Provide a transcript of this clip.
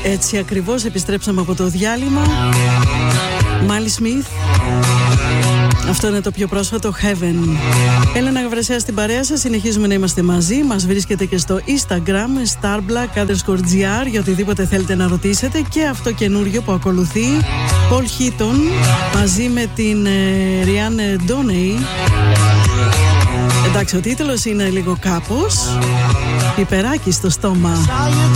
Έτσι ακριβώς επιστρέψαμε από το διάλειμμα. Μάλι Σμιθ. Αυτό είναι το πιο πρόσφατο, Heaven. Έλενα Γαβρεσέα στην παρέα σας. Συνεχίζουμε να είμαστε μαζί. Μας βρίσκεται και στο Instagram, starblack_gr, για οτιδήποτε θέλετε να ρωτήσετε. Και αυτό καινούριο που ακολουθεί, Paul Heaton μαζί με την Rihanna Doney. Εντάξει, ο τίτλος είναι λίγο κάπως πιπεράκι στο στόμα.